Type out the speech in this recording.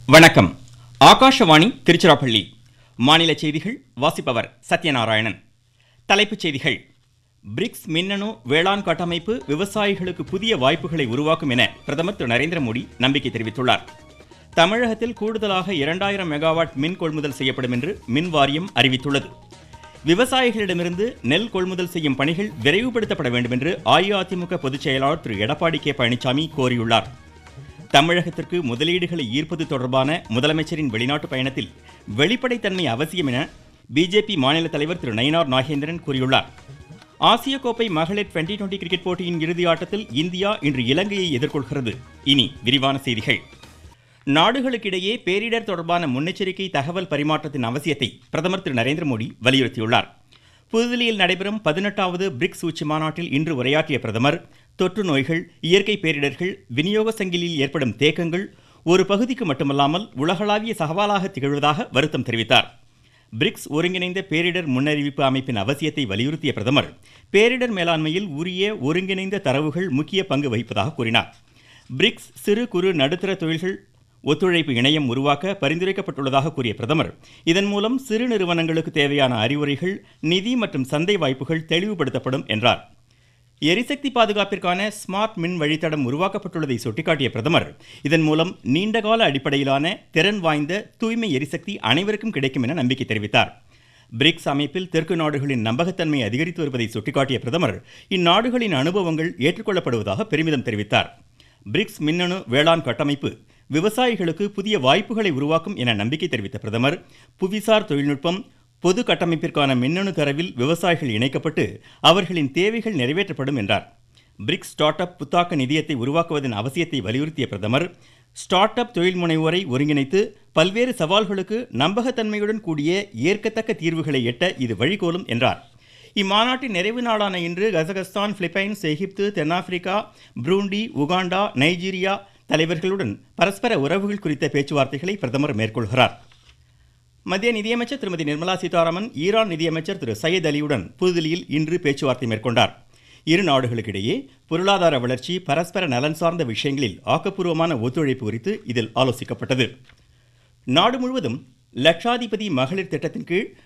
வணக்கம். ஆகாஷவாணி திருச்சிராப்பள்ளி. மாநில செய்திகள் வாசிப்பவர் சத்யநாராயணன். தலைப்புச் செய்திகள். பிரிக்ஸ் மின்னணு வேளாண் கட்டமைப்பு விவசாயிகளுக்கு புதிய வாய்ப்புகளை உருவாக்கும் என பிரதமர் திரு நரேந்திர மோடி நம்பிக்கை தெரிவித்துள்ளார். தமிழகத்தில் கூடுதலாக 2000 மெகாவாட் மின் கொள்முதல் செய்யப்படும் என்று மின் வாரியம் அறிவித்துள்ளது. விவசாயிகளிடமிருந்து நெல் கொள்முதல் செய்யும் பணிகள் விரைவுபடுத்தப்பட வேண்டும் என்று அஇஅதிமுக பொதுச் செயலாளர் திரு எடப்பாடி கே பழனிசாமி கோரியுள்ளார். தமிழகத்திற்கு முதலீடுகளை ஈர்ப்பது தொடர்பான முதலமைச்சரின் வெளிநாட்டு பயணத்தில் வெளிப்படைத்தன்மை அவசியம் என பிஜேபி மாநில தலைவர் திரு நயினார் நாகேந்திரன் கூறியுள்ளார். ஆசிய கோப்பை மகளிர் 2020 கிரிக்கெட் போட்டியின் இறுதி ஆட்டத்தில் இந்தியா இன்று இலங்கையை எதிர்கொள்கிறது. இனி விரிவான செய்திகள். நாடுகளுக்கிடையே பேரிடர் தொடர்பான முன்னெச்சரிக்கை தகவல் பரிமாற்றத்தின் அவசியத்தை பிரதமர் திரு நரேந்திர மோடி வலியுறுத்தியுள்ளார். புதுதில்லியில் நடைபெறும் 18வது பிரிக்ஸ் உச்சி மாநாட்டில் இன்று உரையாற்றிய பிரதமர், தொற்று நோய்கள், இயற்கை பேரிடர்கள், விநியோக சங்கிலியில் ஏற்படும் தேக்கங்கள் ஒரு பகுதிக்கு மட்டுமல்லாமல் உலகளாவிய சவாலாக திகழ்வதாக வருத்தம் தெரிவித்தார். பிரிக்ஸ் ஒருங்கிணைந்த பேரிடர் முன்னறிவிப்பு அமைப்பின் அவசியத்தை வலியுறுத்திய பிரதமர், பேரிடர் மேலாண்மையில் உரிய ஒருங்கிணைந்த தரவுகள் முக்கிய பங்கு வகிப்பதாக கூறினார். பிரிக்ஸ் சிறு குறு நடுத்தர தொழில்கள் ஒத்துழைப்பு இணையம் உருவாக்க பரிந்துரைக்கப்பட்டுள்ளதாக கூறிய பிரதமர், இதன் மூலம் சிறு நிறுவனங்களுக்கு தேவையான அறிவுரைகள், நிதி மற்றும் சந்தை வாய்ப்புகள் தெளிவுபடுத்தப்படும் என்றார். எரிசக்தி பாதுகாப்பிற்கான ஸ்மார்ட் மின் வழித்தடம் உருவாக்கப்பட்டுள்ளதை சுட்டிக்காட்டிய பிரதமர், இதன் மூலம் நீண்டகால அடிப்படையிலான திறன் வாய்ந்த தூய்மை எரிசக்தி அனைவருக்கும் கிடைக்கும் என நம்பிக்கை தெரிவித்தார். பிரிக்ஸ் அமைப்பில் தெற்கு நாடுகளின் நம்பகத்தன்மை அதிகரித்து வருவதை சுட்டிக்காட்டிய பிரதமர், இந்நாடுகளின் அனுபவங்கள் ஏற்றுக்கொள்ளப்படுவதாக பெருமிதம் தெரிவித்தார். பிரிக்ஸ் மின்னணு வேளாண் கட்டமைப்பு விவசாயிகளுக்கு புதிய வாய்ப்புகளை உருவாக்கும் என நம்பிக்கை தெரிவித்த பிரதமர், புவிசார் தொழில்நுட்பம், பொது கட்டமைப்பிற்கான மின்னணு தரவில் விவசாயிகள் இணைக்கப்பட்டு அவர்களின் தேவைகள் நிறைவேற்றப்படும் என்றார். பிரிக்ஸ் ஸ்டார்ட் அப் புத்தாக்க நிதியத்தை உருவாக்குவதன் அவசியத்தை வலியுறுத்திய பிரதமர், ஸ்டார்ட் அப் தொழில் முனைவோரை ஒருங்கிணைத்து பல்வேறு சவால்களுக்கு நம்பகத்தன்மையுடன் கூடிய ஏற்கத்தக்க தீர்வுகளை எட்ட இது வழிகோலும் என்றார். இம்மாநாட்டின் நிறைவு நாளான இன்று கசகஸ்தான், பிலிப்பைன்ஸ், எகிப்து, தென்னாப்பிரிக்கா, புரூண்டி, உகாண்டா, நைஜீரியா தலைவர்களுடன் பரஸ்பர உறவுகள் குறித்த பேச்சுவார்த்தைகளை பிரதமர் மேற்கொள்கிறார். மத்திய நிதியமைச்சர் திருமதி நிர்மலா சீதாராமன் ஈரான் நிதியமைச்சர் திரு சையத் அலியுடன் புதுதில்லியில் இன்று பேச்சுவார்த்தை மேற்கொண்டார். இரு நாடுகளுக்கிடையே பொருளாதார வளர்ச்சி, பரஸ்பர நலன் சார்ந்த விஷயங்களில் ஆக்கப்பூர்வமான ஒத்துழைப்பு குறித்து இதில் ஆலோசிக்கப்பட்டது. நாடு முழுவதும் லட்சாதிபதி மகளிர் திட்டத்தின் கீழ்